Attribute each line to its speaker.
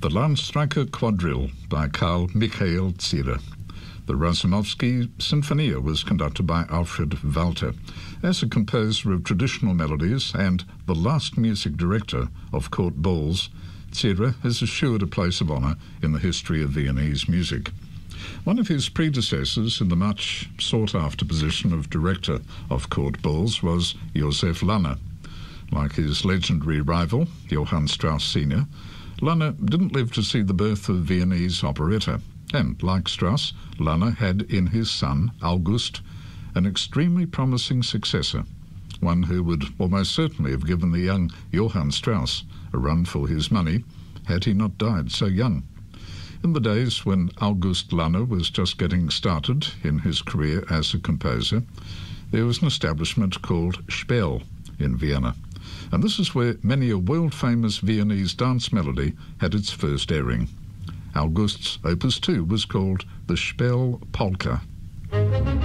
Speaker 1: The Landstreicher Quadrille by Karl Michael Zierer. The Razumovsky Sinfonia was conducted by Alfred Walter. As a composer of traditional melodies and the last music director of court balls, Zierer has assured a place of honour in the history of Viennese music. One of his predecessors in the much sought-after position of director of court balls was Josef Lanner. Like his legendary rival, Johann Strauss Sr., Lanner didn't live to see the birth of Viennese operetta, and, like Strauss, Lanner had in his son, August, an extremely promising successor, one who would almost certainly have given the young Johann Strauss a run for his money had he not died so young. In the days when August Lanner was just getting started in his career as a composer, there was an establishment called Spell in Vienna, and this is where many a world-famous Viennese dance melody had its first airing. August's Opus 2 was called the Spell Polka.